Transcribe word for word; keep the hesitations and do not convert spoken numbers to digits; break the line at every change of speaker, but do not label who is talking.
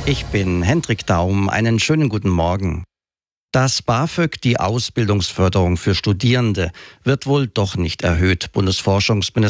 Ich bin Hendrik Daum. Einen schönen guten Morgen. Das BAföG, die Ausbildungsförderung für Studierende, wird wohl doch nicht erhöht. Bundesforschungsminister